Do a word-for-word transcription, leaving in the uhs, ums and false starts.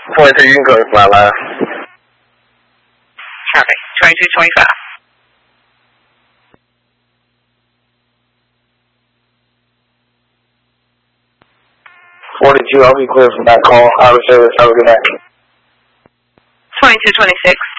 twenty-two, you can go to Flatline. Copy. twenty-two twenty-five. forty-two, I'll be clear from that call. Irish Service, have a good night. twenty-two twenty-six.